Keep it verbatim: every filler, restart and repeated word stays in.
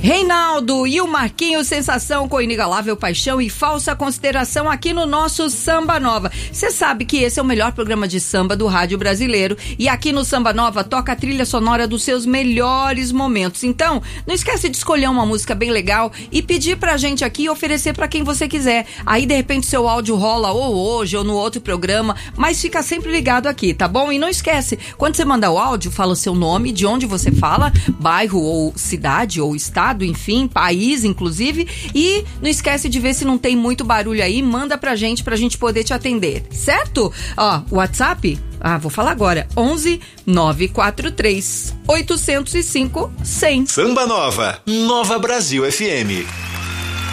Reinaldo e o Marquinhos, sensação com inigalável paixão e falsa consideração aqui no nosso Samba Nova. Você sabe que esse é o melhor programa de samba do rádio brasileiro e aqui no Samba Nova toca a trilha sonora dos seus melhores momentos. Então, não esquece de escolher uma música bem legal e pedir pra gente aqui e oferecer pra quem você quiser. Aí, de repente, seu áudio rola ou hoje ou no outro programa, mas fica sempre ligado aqui, tá bom? E não esquece, quando você mandar o áudio, fala o seu nome, de onde você fala, bairro ou cidade ou estado, enfim, país, inclusive, e não esquece de ver se não tem muito barulho aí, manda pra gente, pra gente poder te atender, certo? Ó, o WhatsApp, ah, vou falar agora, onze nove quatro três oito zero cinco cem. Samba Nova, Nova Brasil F M.